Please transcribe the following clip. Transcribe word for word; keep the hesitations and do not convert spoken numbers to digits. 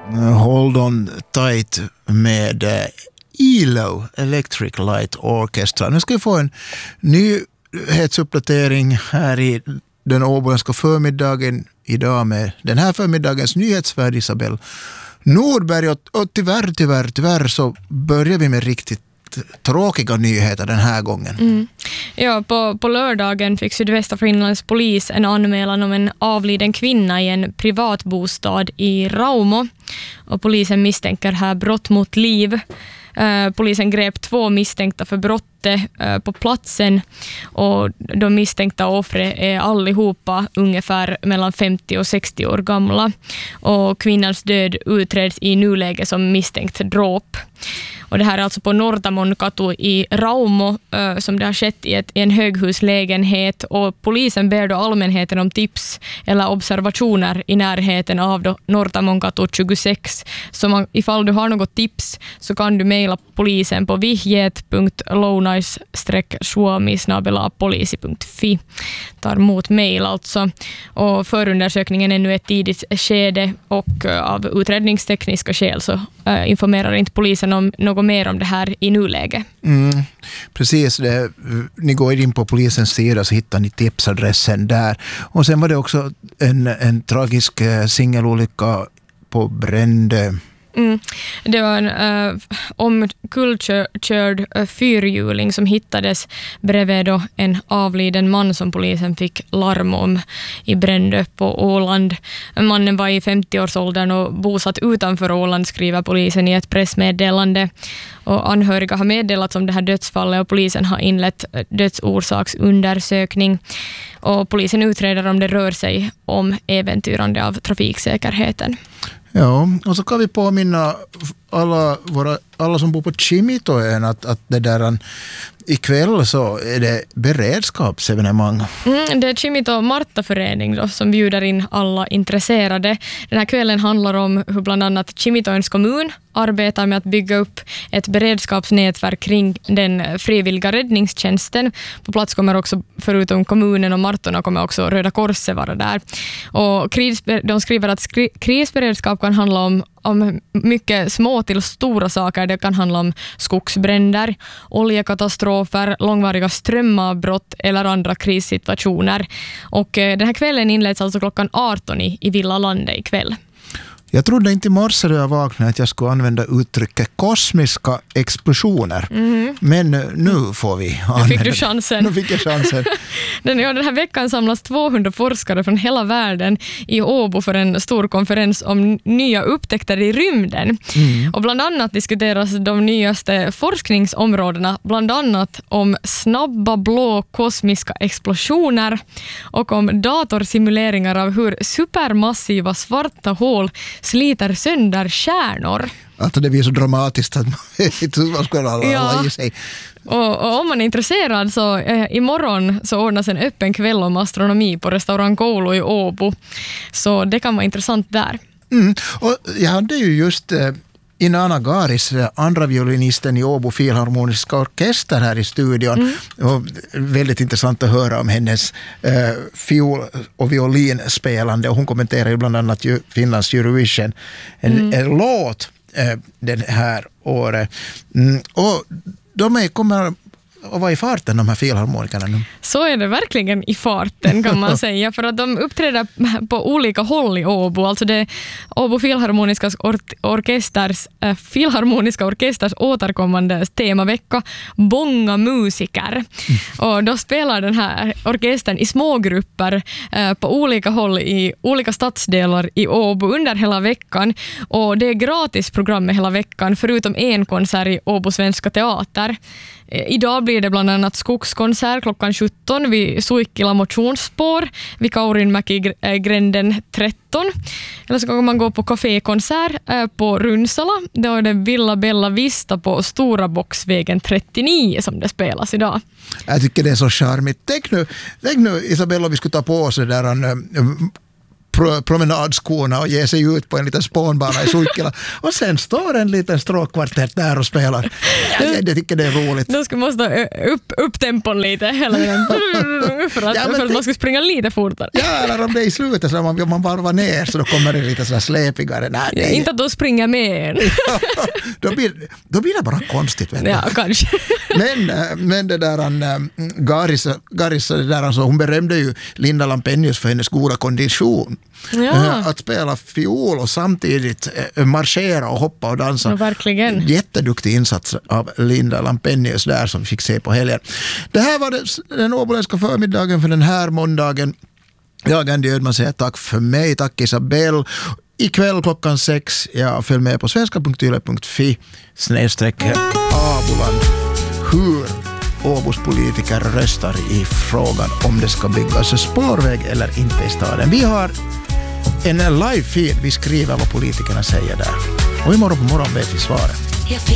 Hold on tight med E L O, Electric Light Orchestra. Nu ska vi få en nyhetsuppdatering här i den åboländska förmiddagen idag med den här förmiddagens nyhetsvärd Isabel Nordberg. Och, och tyvärr, tyvärr, tyvärr så börjar vi med riktigt tråkiga nyheter den här gången. Mm. Ja, på, på lördagen fick Sydvästra Finlands polis en anmälan om en avliden kvinna i en privatbostad i Raumo. Och polisen misstänker här brott mot liv. Uh, polisen grep två misstänkta för brottet uh, på platsen, och de misstänkta offren är allihopa ungefär mellan femtio och sextio år gamla, och kvinnans död utreds i nuläge som misstänkt dråp. Och det här är alltså på Nortamonkatu i Raumo uh, som det har skett i, ett, i en höghuslägenhet, och polisen ber då allmänheten om tips eller observationer i närheten av då Nortamonkatu tjugosex. Så man, ifall du har något tips så kan du mejla polisen på vihjet punkt lounais suomi snabel-a poliisi punkt fi. Tar emot mejl alltså. Och förundersökningen är nu ett tidigt skede, och uh, av utredningstekniska skäl så uh, informerar inte polisen om något mer om det här i nuläge. Mm, precis, det, ni går in på polisens sida så hittar ni tipsadressen där. Och sen var det också en, en tragisk singelolycka på Brändö. Mm. Det var en uh, omkullkörd uh, fyrhjuling som hittades bredvid då en avliden man som polisen fick larm om i Brändö på Åland. Mannen var i femtio-årsåldern och bosatt utanför Åland, skriver polisen i ett pressmeddelande. Och anhöriga har meddelat om det här dödsfallet, och polisen har inlett dödsorsaksundersökning. Och polisen utreder om det rör sig om äventyrande av trafiksäkerheten. Ja, och så kan vi påminna alla, våra, alla som bor på Kimitoön att, att det där ikväll så är det beredskapsevenemang. Mm, det är Kimito Marta-förening då, som bjuder in alla intresserade. Den här kvällen handlar om hur bland annat Kimitoöns kommun arbetar med att bygga upp ett beredskapsnätverk kring den frivilliga räddningstjänsten. På plats kommer också, förutom kommunen och Martorna, kommer också Röda Korset vara där. Och kris, de skriver att skri, krisberedskap kan handla om om mycket små till stora saker. Det kan handla om skogsbränder, oljekatastrofer, långvariga strömavbrott eller andra krissituationer. Och eh, den här kvällen inleds alltså klockan arton i, i Villa Lande ikväll. Jag trodde inte i morse då jag vaknade att jag skulle använda uttrycket kosmiska explosioner. Mm. Men nu får vi använda. Nu fick du chansen. Nu fick jag chansen. den, ja, den här veckan samlas tvåhundra forskare från hela världen i Åbo för en stor konferens om nya upptäckter i rymden. Mm. Och bland annat diskuteras de nyaste forskningsområdena, bland annat om snabba blå kosmiska explosioner och om datorsimuleringar av hur supermassiva svarta hål sliter sönder kärnor. Alltså det blir så dramatiskt att man vet vad ska alla ja. i sig. Och, och om man är intresserad så eh, imorgon så ordnas en öppen kväll om astronomi på restaurang Koulu i Åbo. Så det kan vara intressant där. Mm. Och jag hade ju just eh, Inanna Garis, andra violinisten i Åbo Filharmoniska orkester här i studion. Mm. Och väldigt intressant att höra om hennes eh, fiol- och violinspelande. Och hon kommenterar ju bland annat ju Finlands Eurovision. En, mm. en låt eh, den här året. Mm. Och de är, kommer att vara i farten, de här filharmonikerna nu. Så är det verkligen i farten, kan man säga, för att de uppträder på olika håll i Åbo. Alltså det Åbo Filharmoniska or- orkesters äh, Filharmoniska orkesters återkommande temavecka Bonga musiker. Mm. Och då spelar den här orkestern i små grupper äh, på olika håll i olika stadsdelar i Åbo under hela veckan. Och det är gratis program hela veckan, förutom en konsert i Åbo Svenska Teater. Idag blir det bland annat skogskonsert klockan sjutton vid Suikkila motionsspår vid Kaurinmäki-gränden tretton. Eller så kan man gå på kafékonsert på Runsala. Då är det Villa Bella Vista på Stora Boxvägen trettionio som det spelas idag. Jag tycker det är så charmigt. Tänk nu, tänk nu Isabella, vi skulle ta på oss det där en pro, promenadskorna och ger sig ut på en liten spånbana i Suikkila. Och sen står en liten stråkkvartett där och spelar. Jag, jag tycker det är roligt. Då ska man måste upp, upp tempon lite hela tiden. För att, ja, för att man ska springa lite fortare. Ja, eller om det är i slutet så man, man varvar ner så då kommer det lite sådär släpigare. Nej, ja, inte att då springa med en. då, blir, då blir det bara konstigt. Vet ja, kanske. Men, men det där han, Garis, Garis det där, alltså, hon berömde ju Linda Lampenius för hennes goda kondition. Ja. Att spela fiol och samtidigt marschera och hoppa och dansa. Ja, verkligen. Jätteduktig insats av Linda Lampenius där som vi fick se på helgen. Det här var det, den åboländska förmiddagen för den här måndagen. Jag, Andy Ödman, säger tack för mig. Tack Isabel. Ikväll klockan sex, jag följ med på svenska punkt yle punkt fi snedstreck Åboland hur Åbos politiker röstar i frågan om det ska byggas spårväg eller inte i staden. Vi har en live feed, vi skriver vad politikerna säger där. Och imorgon på morgon vet vi svaret.